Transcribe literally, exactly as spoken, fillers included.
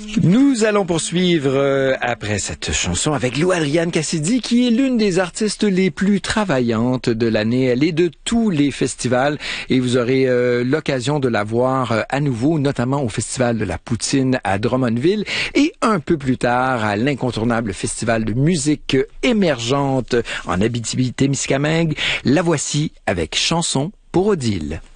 Nous allons poursuivre euh, après cette chanson avec Lou Adrienne Cassidy, qui est l'une des artistes les plus travaillantes de l'année. Elle est de tous les festivals et vous aurez euh, l'occasion de la voir euh, à nouveau, notamment au Festival de la Poutine à Drummondville et un peu plus tard à l'incontournable Festival de musique émergente en Abitibi-Témiscamingue. La voici avec Chanson pour Odile.